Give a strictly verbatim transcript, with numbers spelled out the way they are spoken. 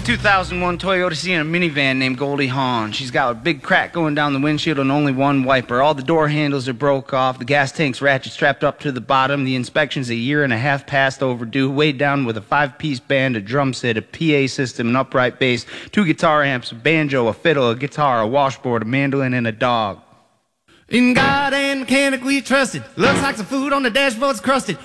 two thousand one Toyota Sienna minivan named Goldie Hawn. She's got a big crack going down the windshield and only one wiper. All the door handles are broke off. The gas tank's ratchet strapped up to the bottom. The inspection's a year and a half past overdue. Weighed down with a five-piece band, a drum set, a P A system, an upright bass, two guitar amps, a banjo, a fiddle, a guitar, a washboard, a mandolin, and a dog. In God and mechanic we trusted. Looks like some food on the dashboard's crusted.